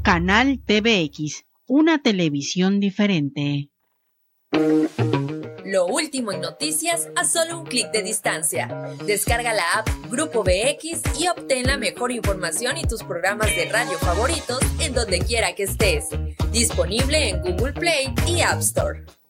Canal TVX, una televisión diferente. Lo último en noticias a solo un clic de distancia. Descarga la app Grupo VX y obtén la mejor información y tus programas de radio favoritos en donde quiera que estés. Disponible en Google Play y App Store.